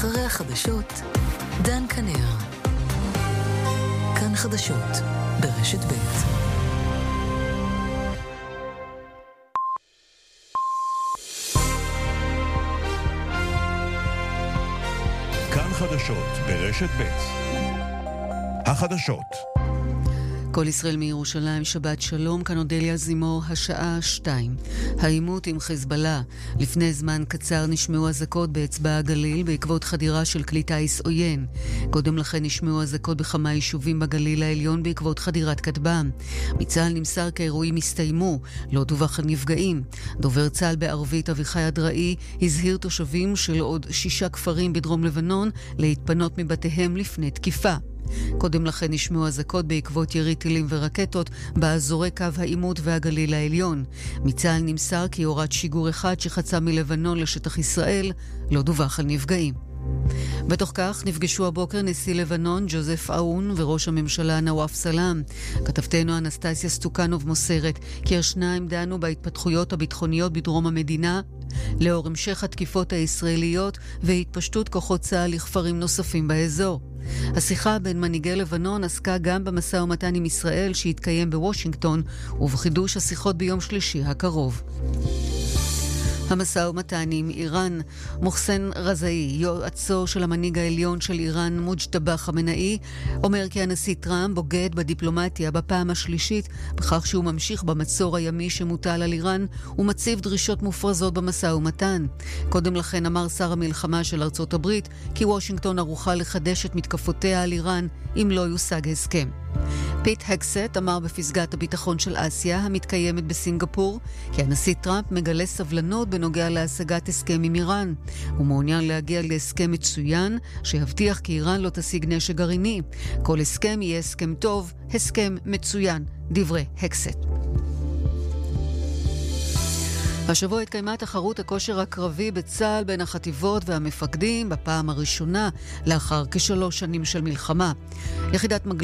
אחרי החדשות, דן כנר. כאן חדשות, ברשת ב'. כאן חדשות, ברשת ב'. החדשות. כל ישראל מירושלים, שבת שלום, כאן אודליה זימור, השעה 2. העימות עם חיזבאללה. לפני זמן קצר נשמעו אזעקות באצבע הגליל בעקבות חדירה של כלי טיס עוין. קודם לכן נשמעו אזעקות בכמה יישובים בגליל העליון בעקבות חדירת כטב"ם. מצה"ל נמסר כי האירועים הסתיימו, לא דווח על נפגעים. דובר צה"ל בערבית אביחי אדראי הזהיר תושבים של עוד 6 כפרים בדרום לבנון להתפנות מבתיהם לפני תקיפה. קודם לכן נשמעו אזעקות בעקבות ירי טילים ורקטות באזורי קו העימות והגליל העליון. מצה"ל נמסר כי הורד שיגור אחד שחצה מלבנון לשטח ישראל, לא דווח על נפגעים. בתוך כך נפגשו הבוקר נשיא לבנון ג'וזף אאון וראש הממשלה נואף סלאם. כתבתנו אנסטסיה סטוקנוב מוסרת כי השניים דנו בהתפתחויות הביטחוניות בדרום המדינה לאור המשך התקיפות הישראליות והתפשטות כוחות צה"ל לכפרים נוספים באזור. השיחה בין מנהיגי לבנון עסקה גם במשא ומתן עם ישראל שהתקיים בוושינגטון ובחידוש השיחות ביום שלישי הקרוב. המשא ומתן עם איראן. מוחסן רזאי, יועצו של המנהיג העליון של איראן מוג'תבא חמינאי, אומר כי הנשיא טראמפ בוגד בדיפלומטיה בפעם השלישית בכך שהוא ממשיך במצור הימי שמוטל על איראן ומציב דרישות מופרזות במשא ומתן. קודם לכן אמר שר המלחמה של ארצות הברית כי וושינגטון ערוכה לחדש את מתקפותיה על איראן אם לא יושג הסכם. פיט הקסט אמר בפסגת הביטחון של אסיה המתקיימת בסינגפור כי הנשיא טראמפ מגלה סבלנות בנוגע להשגת הסכם עם איראן. הוא מעוניין להגיע להסכם מצוין שיבטיח כי איראן לא תשיג נשק גרעיני. כל הסכם יהיה הסכם טוב, הסכם מצוין, דברי הקסט. השבוע התקיימה תחרות הכושר הקרבי בצה"ל בין החטיבות והמפקדים בפעם הראשונה לאחר כ3 שנים של מלחמה. יחידת